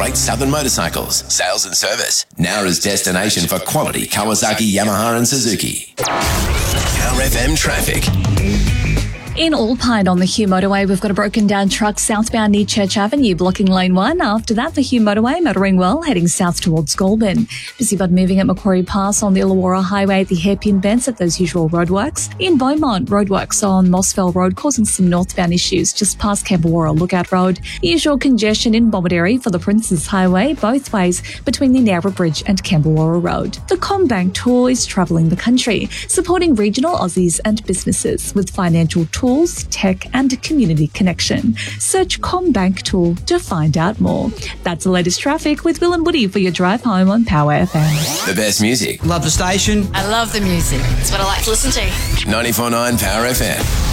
Great Southern Motorcycles, sales and service. Nowra's destination for quality Kawasaki, Yamaha and Suzuki. Power FM traffic. In Alpine on the Hugh Motorway, we've got a broken down truck southbound near Church Avenue, blocking lane 1. After that, the Hugh Motorway motoring well, heading south towards Goulburn. Busy but moving at Macquarie Pass on the Illawarra Highway, the hairpin bends at those usual roadworks. In Beaumont, roadworks on Mossville Road causing some northbound issues just past Camberwara Lookout Road. Usual congestion in Bomaderry for the Princes Highway, both ways between the Nowra Bridge and Camberwara Road. The CommBank Tour is travelling the country, supporting regional Aussies and businesses with financial tools, tech and community connection. Search CommBank Tool to find out more. That's the latest traffic with Will and Woody for your drive home on Power FM. The best music. Love the station. I love the music. It's what I like to listen to. 94.9 Power FM.